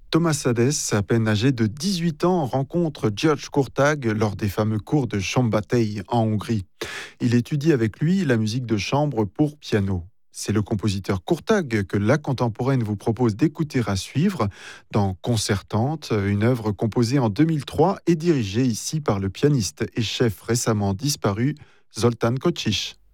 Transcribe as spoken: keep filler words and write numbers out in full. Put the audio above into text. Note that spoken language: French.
Thomas Hadès, à peine âgé de dix-huit ans, rencontre György Kurtág lors des fameux cours de Szombathely en Hongrie. Il étudie avec lui la musique de chambre pour piano. C'est le compositeur Kurtág que La Contemporaine vous propose d'écouter à suivre dans Concertante, une œuvre composée en deux mille trois et dirigée ici par le pianiste et chef récemment disparu Zoltán Kocsis.